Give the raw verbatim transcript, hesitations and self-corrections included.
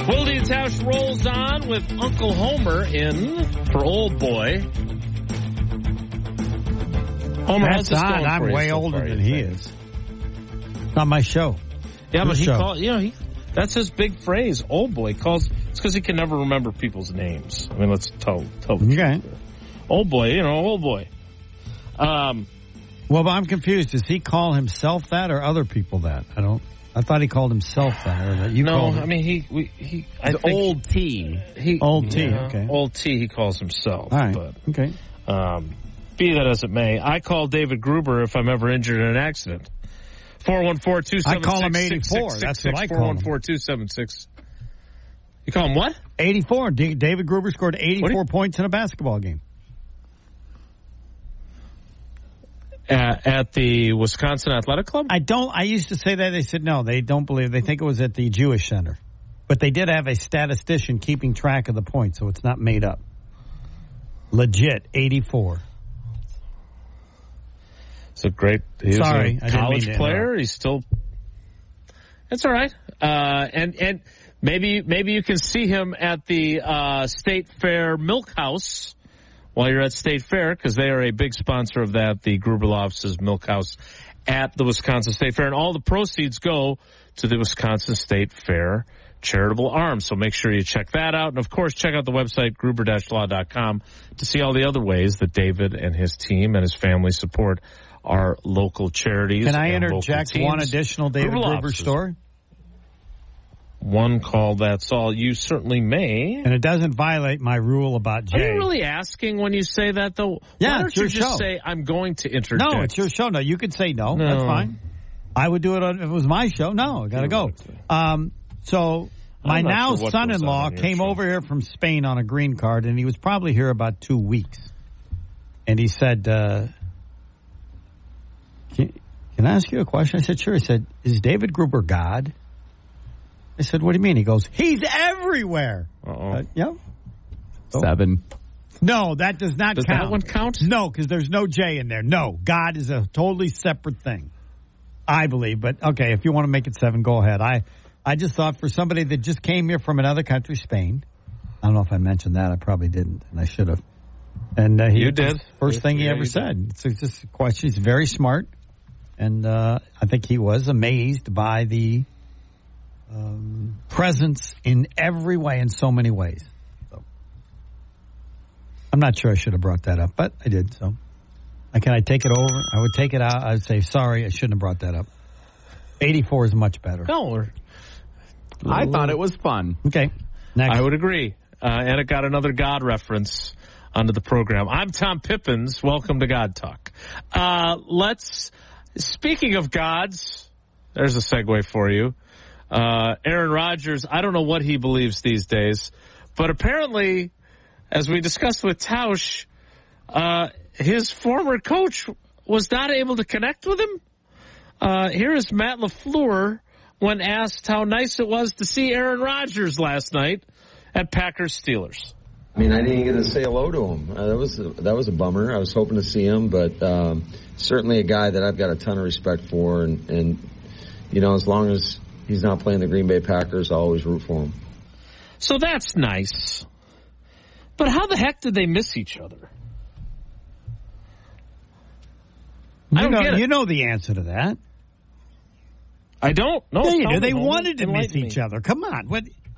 Wildy and Tausch rolls on with Uncle Homer in for Old Boy. Homer, how's That's this odd. going I'm for you way so older far, than you he think? is. Not my show. Yeah, Your but he show. call, you know, he, that's his big phrase, Old Boy. He calls, it's because he can never remember people's names. I mean, let's tell, tell the Okay. truth. Old Boy, you know, Old Boy. Um, Well, but I'm confused. Does he call himself that or other people that? I don't. I thought he called himself that. Or that you no, called I mean, he, we, he, I It's think old T. he, Old T, yeah, okay. Old T, he calls himself. All right. But, Okay. um, be that as it may, I call David Gruber if I'm ever injured in an accident. four one four, two seven six, I call him eighty-four. That's what I call him. four one four, two seven six. You call him what? eighty-four. D- David Gruber scored eighty-four you- points in a basketball game. At, at the Wisconsin Athletic Club? I don't. I used to say that. They said no. They don't believe. They think it was at the Jewish Center, but they did have a statistician keeping track of the points, so it's not made up. Legit, eighty-four. It's a great. He's Sorry, a I didn't college mean to player. interrupt. He's still. It's all right. Uh, and and maybe maybe you can see him at the uh, State Fair Milk House while you're at State Fair, because they are a big sponsor of that. The Gruberlofts' Milk House at the Wisconsin State Fair, and all the proceeds go to the Wisconsin State Fair Charitable Arms. So make sure you check that out. And, of course, check out the website, gruber dash law dot com, to see all the other ways that David and his team and his family support our local charities. Can I and interject local one teams. additional David Gruberlofts Gruber is story? One call, that's all. You certainly may. And it doesn't violate my rule about Jay. Are you really asking when you say that, though? Yeah, Why don't it's your you just show. say, I'm going to interject? No, it's your show. No, you could say no. No. That's fine. I would do it on, if it was my show. No, I got to go. Um, so my I'm not now sure what goes son-in-law on on your came show. over here from Spain on a green card, and he was probably here about two weeks. And he said, uh, can, can I ask you a question? I said, sure. He said, is David Gruber God? I said, what do you mean? He goes, he's everywhere. Uh-oh. Uh, yeah. Seven. No, that does not Does count. that one count? No, because there's no J in there. No, God is a totally separate thing, I believe. But, okay, if you want to make it seven, go ahead. I, I just thought for somebody that just came here from another country, Spain, I don't know if I mentioned that. I probably didn't, and I should have. And uh, he, You did. First Yeah, thing he yeah, ever you said. It's it's just a question. He's very smart, and uh, I think he was amazed by the um, presence in every way, in so many ways. So I'm not sure I should have brought that up, but I did. So uh, can I take it over? I would take it out. I would say, sorry, I shouldn't have brought that up. eighty-four is much better. No, we're- I thought it was fun. Okay. Next. I would agree. Uh, and it got another God reference onto the program. I'm Tom Pippins. Welcome to God Talk. Uh, let's, speaking of gods, there's a segue for you. Uh, Aaron Rodgers, I don't know what he believes these days, but apparently, as we discussed with Tausch, uh, his former coach was not able to connect with him. Uh, here is Matt LaFleur when asked how nice it was to see Aaron Rodgers last night at Packers Steelers. I mean, I didn't get to say hello to him. Uh, that was a, that was a bummer. I was hoping to see him, but um, certainly a guy that I've got a ton of respect for, and, and you know, as long as he's not playing the Green Bay Packers, I'll always root for him. So that's nice. But how the heck did they miss each other? I You don't know, get it. you know the answer to that. I don't know. Yeah, you Tell do. me, They Holman. wanted to miss Enlighten each me. other. Come on. What?